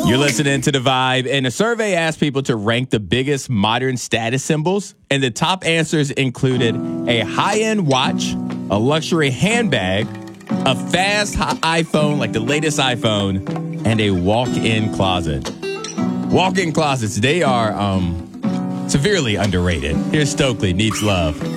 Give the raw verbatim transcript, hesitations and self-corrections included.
You're listening to The Vibe, and a survey asked people to rank the biggest modern status symbols, and the top answers included a high-end watch, a luxury handbag, a fast iPhone, like the latest iPhone, and a walk-in closet. Walk-in closets, they are um, severely underrated. Here's Stokely, Needs Love.